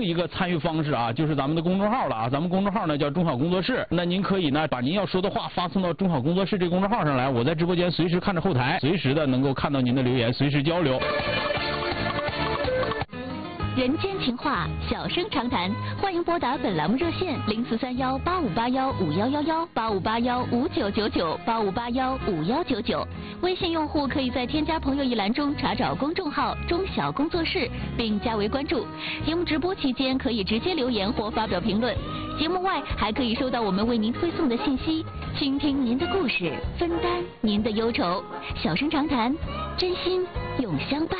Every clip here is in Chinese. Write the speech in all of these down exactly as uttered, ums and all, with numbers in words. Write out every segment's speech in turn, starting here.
一个参与方式啊，就是咱们的公众号了啊，咱们公众号呢叫中小工作室，那您可以呢把您要说的话发送到中小工作室这公众号上来，我在直播间随时看着后台，随时的能够看到您的留言，随时交流。 人间情话，小声长谈，欢迎拨打本栏目热线零四三幺八五八幺五幺幺幺八五八幺五九九九八五八幺五幺九九。微信用户可以在添加朋友一栏中查找公众号中小工作室，并加为关注。节目直播期间可以直接留言或发表评论，节目外还可以收到我们为您推送的信息，倾听您的故事，分担您的忧愁。小声长谈，真心永相伴。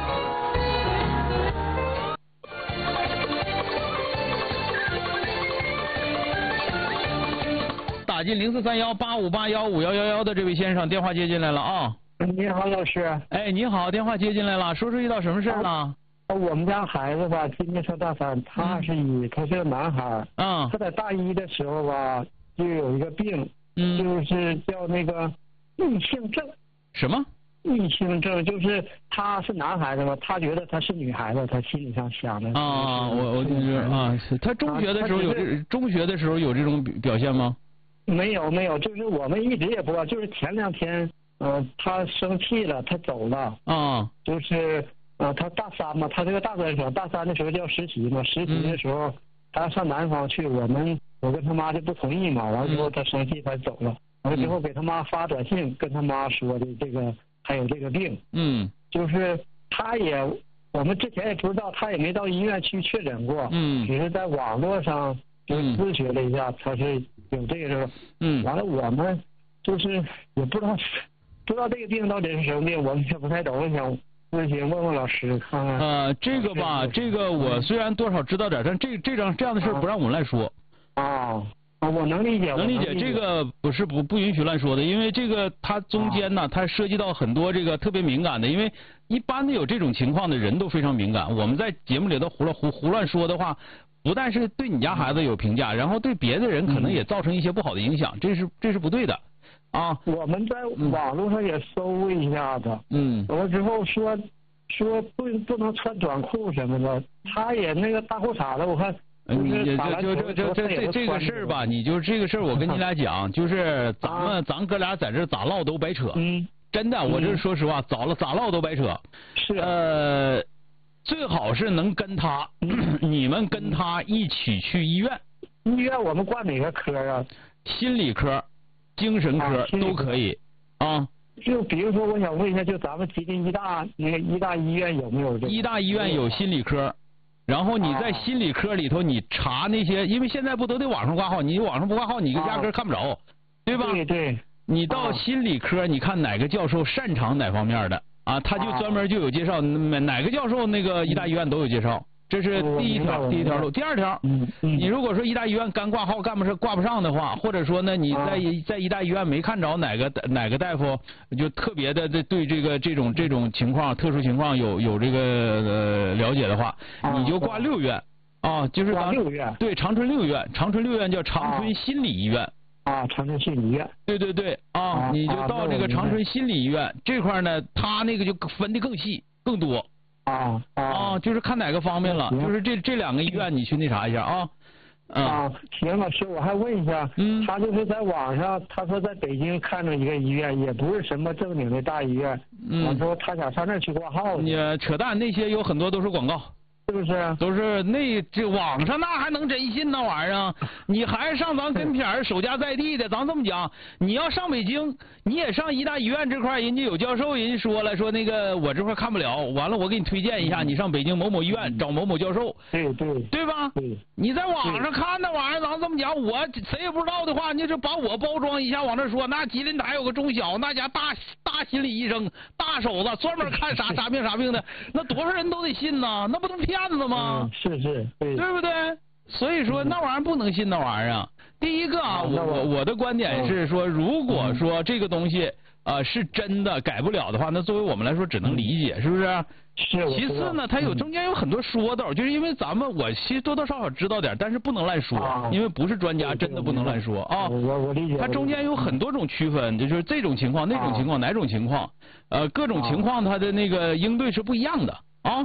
打进零四三幺八五八幺五幺幺幺的这位先生，电话接进来了啊！ 你好，老师。 哎，你好，电话接进来了，说说遇到什么事儿了？ 啊，我们家孩子吧，今年上大三，他是一，他是个男孩。 啊。 他在大一的时候吧，就有一个病， 嗯， 就是叫那个异性症。 什么？ 异性症就是他是男孩子嘛，他觉得他是女孩子，他心理上想的。 啊，我我就是啊，他中学的时候有这，中学的时候有这种表现吗？ 没有没有，就是我们一直也不知道，就是前两天，呃，他生气了，他走了。啊。就是呃，他大三嘛，他这个大专生，大三的时候就要实习嘛，实习的时候、嗯、他上南方去，我们我跟他妈就不同意嘛，完了之后他生气他走了，完了之后给他妈发短信跟他妈说的这个还有这个病。嗯。就是他也我们之前也不知道，他也没到医院去确诊过。嗯。只是在网络上就咨询了一下，他是有这个事。嗯。完了我们就是也不知道不知道这个病到底是什么病，我们也不太懂，想咨询问问老师看看。 呃，这个吧，这个我虽然多少知道点，但这这张这样的事不让我们乱说。 啊。啊，我能理解， 能理解，这个不是不不允许乱说的，因为这个它中间呢，它涉及到很多这个特别敏感的，因为一般的有这种情况的人都非常敏感。我们在节目里头胡乱胡胡乱说的话，不但是对你家孩子有评价，然后对别的人可能也造成一些不好的影响，这是这是不对的啊。 我们在网络上也搜过一下子，嗯，完了之后说说不不能穿短裤什么的，他也那个大裤衩子，我看。 你就就就就这这这个事儿吧，你就这个事儿，我跟你俩讲，就是咱们咱哥俩在这咋唠都白扯。嗯。真的，我这说实话，咋了咋唠都白扯。 是。 呃，最好是能跟他，你们跟他一起去医院。 医院我们挂哪个科啊？ 心理科、精神科都可以啊。 就比如说，我想问一下，就咱们吉林医大那个医大医院有没有这个？ 医大医院有心理科。然后你在心理科里头，你查那些，因为现在不都得网上挂号，你网上不挂号，你压根看不着，对吧？ 对对。 你到心理科，你看哪个教授擅长哪方面的啊？他就专门就有介绍，哪个教授那个医大医院都有介绍。这是第一条，第一条路。第二条，你如果说医大医院干挂号干不上挂不上的话，或者说呢你在在医大医院没看着哪个哪个大夫就特别的对这个这种这种情况特殊情况有有这个呃了解的话，你就挂六院啊，就是挂六院， 对，长春六院，长春六院叫长春心理医院啊，长春心理医院， 对对对啊，你就到这个长春心理医院这块呢，他那个就分的更细更多。 啊啊，就是看哪个方面了，就是这这两个医院你去那啥一下啊。 啊，行，老师，我还问一下，嗯，他就是在网上，他说在北京看着一个医院，也不是什么正经的大医院，嗯，我说他想上那儿去挂号。 你扯淡，那些有很多都是广告。 是不是？ 都是那这网上那还能真信那玩意儿啊？你还是上咱跟前儿守家在地的，咱这么讲，你要上北京，你也上医大医院这块，人家有教授，人家说了，说那个我这块看不了，完了我给你推荐一下，你上北京某某医院找某某教授， 对对， 对吧？ 对， 你在网上看那玩意儿，咱这么讲，我谁也不知道的话，你就把我包装一下，往这说，那吉林台有个中小，那家大大心理医生，大手子，专门看啥啥病啥病的，那多少人都得信呐，那不都骗子吗？ 嗯，是是，对， 对不对？所以说那玩意儿不能信那玩意儿啊。第一个啊，我我我的观点是说，如果说这个东西呃是真的改不了的话，那作为我们来说只能理解，是不是？ 是。 其次呢，它有中间有很多说道，就是因为咱们我其实多多少少知道点，但是不能乱说，因为不是专家，真的不能乱说啊。 我我理解。 它中间有很多种区分，就是这种情况、那种情况、哪种情况，呃，各种情况它的那个应对是不一样的啊。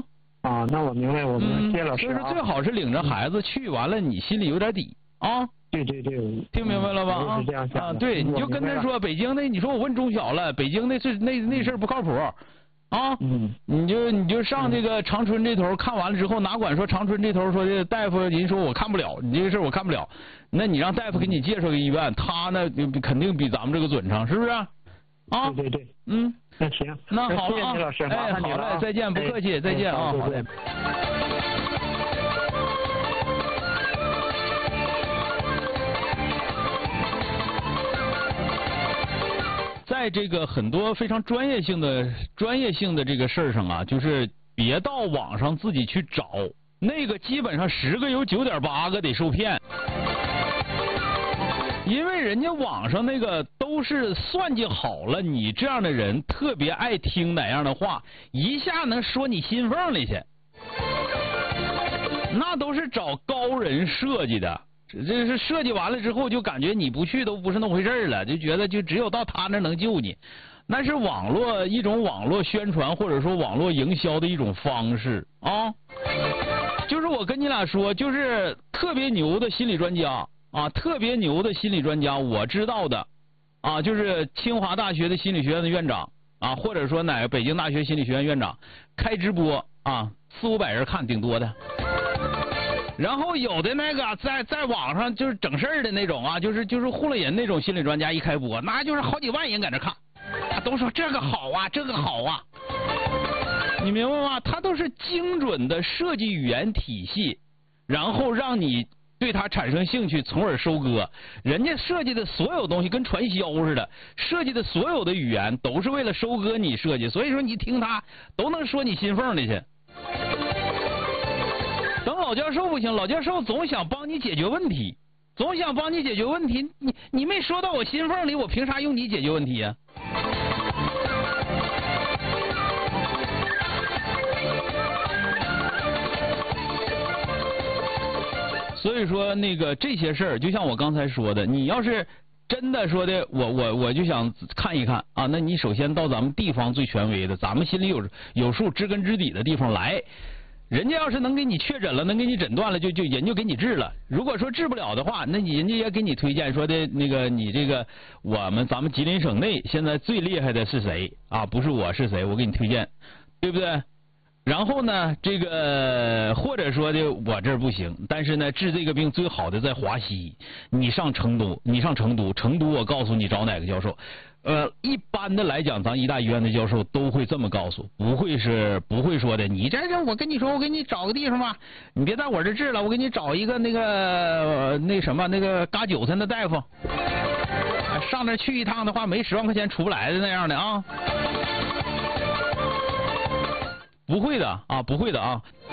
啊，那我明白，我明白，谢谢老师、啊。 就是最好是领着孩子去，完了你心里有点底啊。 对对对， 听明白了吧？ 啊，是这样啊，对，你就跟他说，北京那，你说我问中小了，北京那是那那事儿不靠谱啊。 嗯。 你就你就上这个长春这头看完了之后，哪管说长春这头说的大夫，人说我看不了，你这个事儿我看不了，那你让大夫给你介绍个医院，他呢肯定比咱们这个准成，是不是？啊。 对对对。 嗯。 那行， 那好了啊， 谢谢你老师， 哎，好嘞，再见，不客气，再见啊，好嘞。在这个很多非常专业性的专业性的这个事儿上啊，就是别到网上自己去找，那个基本上十个有九点八个得受骗。因为人家网上那个都是算计好了，你这样的人特别爱听哪样的话，一下能说你心缝里去，那都是找高人设计的。这是设计完了之后，就感觉你不去都不是那么回事了，就觉得就只有到他那能救你。那是网络一种网络宣传或者说网络营销的一种方式啊。就是我跟你俩说，就是特别牛的心理专家。啊，特别牛的心理专家，我知道的，啊，就是清华大学的心理学院的院长啊，或者说哪个北京大学心理学院院长开直播啊，四五百人看顶多的。然后有的那个在在网上就是整事儿的那种啊，就是就是糊弄人那种心理专家一开播，那就是好几万人在那看，啊，都说这个好啊，这个好啊，你明白吗？他都是精准的设计语言体系，然后让你对他产生兴趣，从而收割。人家设计的所有东西跟传销似的，设计的所有的语言都是为了收割你设计，所以说你听他都能说你心缝里去。等老教授不行，老教授总想帮你解决问题，总想帮你解决问题，你你没说到我心缝里，我凭啥用你解决问题呀？所以说那个这些事儿，就像我刚才说的，你要是真的说的，我我我就想看一看啊，那你首先到咱们地方最权威的，咱们心里有有数、知根知底的地方来。人家要是能给你确诊了，能给你诊断了，就就人就给你治了。如果说治不了的话，那你人家也给你推荐说的那个你这个我们咱们吉林省内现在最厉害的是谁啊？不是我是谁？我给你推荐，对不对？然后呢，这个或者说的我这儿不行，但是呢，治这个病最好的在华西，你上成都，你上成都，成都我告诉你找哪个教授。呃，一般的来讲，咱医大医院的教授都会这么告诉，不会是不会说的。你这这，我跟你说，我给你找个地方吧，你别在我这治了，我给你找一个那个、呃、那什么那个嘎韭菜的大夫，上那去一趟的话，没十万块钱出不来的那样的啊。不会的啊，不会的啊。